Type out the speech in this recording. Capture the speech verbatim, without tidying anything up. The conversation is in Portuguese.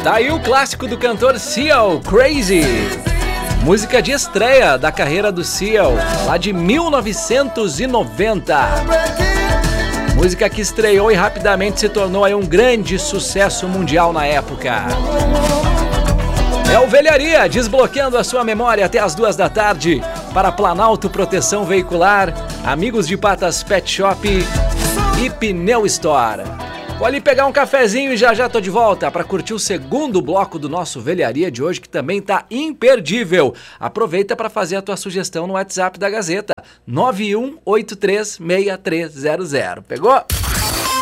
Tá aí o clássico do cantor Seal, Crazy. Música de estreia da carreira do Seal, lá de mil novecentos e noventa. Música que estreou e rapidamente se tornou aí um grande sucesso mundial na época. É o Velharia, desbloqueando a sua memória até as duas da tarde para Planalto Proteção Veicular, Amigos de Patas Pet Shop e Pneu Store. Vou ali pegar um cafezinho e já já tô de volta para curtir o segundo bloco do nosso Velharia de hoje, que também tá imperdível. Aproveita para fazer a tua sugestão no WhatsApp da Gazeta, nove um oito três seis três zero zero. Pegou?